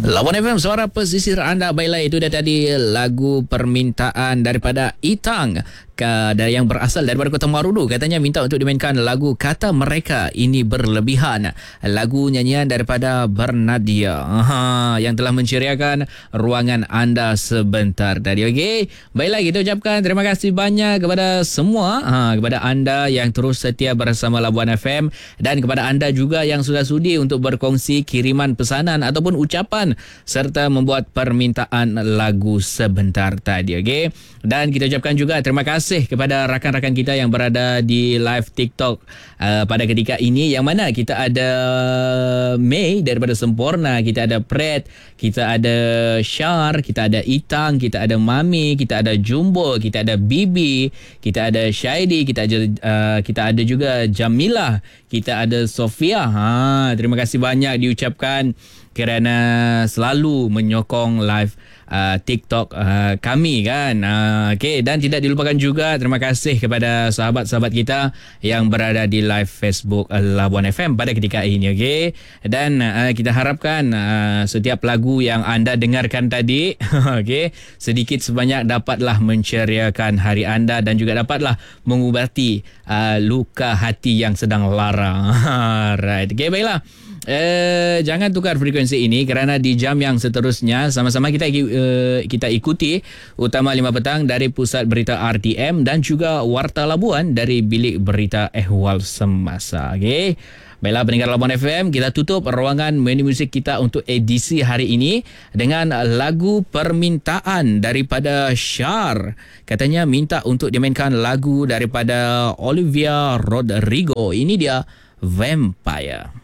Lawan FM, suara pesisir anda. Baiklah, itu dah tadi lagu permintaan daripada Itang yang berasal daripada Kota Marudu. Katanya minta untuk dimainkan lagu Kata Mereka Ini Berlebihan, lagu nyanyian daripada Bernadia yang telah menceriakan ruangan anda sebentar tadi. Okey, baiklah, kita ucapkan terima kasih banyak kepada semua, kepada anda yang terus setia bersama Labuan FM, dan kepada anda juga yang sudah sudi untuk berkongsi kiriman pesanan ataupun ucapan serta membuat permintaan lagu sebentar tadi. Okey, dan kita ucapkan juga terima kasih kepada rakan-rakan kita yang berada di live TikTok pada ketika ini, yang mana kita ada May daripada Sempurna, kita ada Pret, kita ada Syar, kita ada Itang, kita ada Mami, kita ada Jumbo, kita ada Bibi, kita ada Syaidi, kita ada juga Jamilah, kita ada Sofia. Terima kasih banyak diucapkan kerana selalu menyokong live TikTok kami kan. Okey, dan tidak dilupakan juga terima kasih kepada sahabat-sahabat kita yang berada di live Facebook Labuan FM pada ketika ini. Okey, dan kita harapkan setiap lagu yang anda dengarkan tadi okey, sedikit sebanyak dapatlah menceriakan hari anda dan juga dapatlah mengubati luka hati yang sedang lara. Right. Okey, baiklah. Jangan tukar frekuensi ini kerana di jam yang seterusnya sama-sama kita ikuti Utama 5 Petang dari Pusat Berita RTM dan juga Warta Labuan dari Bilik Berita Ehwal Semasa. Okey. Baiklah, pendengar Labuan FM, kita tutup ruangan menu muzik kita untuk edisi hari ini dengan lagu permintaan daripada Syar. Katanya minta untuk dimainkan lagu daripada Olivia Rodrigo. Ini dia Vampire.